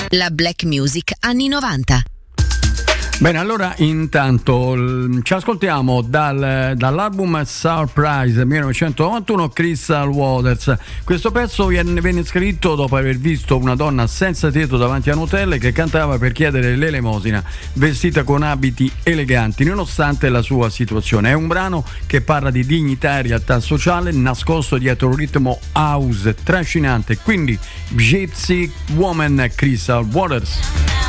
La black music anni 90. Bene, allora intanto ci ascoltiamo dall'album Surprise 1991, Crystal Waters. Questo pezzo venne scritto dopo aver visto una donna senza tetto davanti a un hotel che cantava per chiedere l'elemosina, vestita con abiti eleganti nonostante la sua situazione. È un brano che parla di dignità e realtà sociale nascosto dietro un ritmo house trascinante. Quindi Gypsy Woman, Crystal Waters.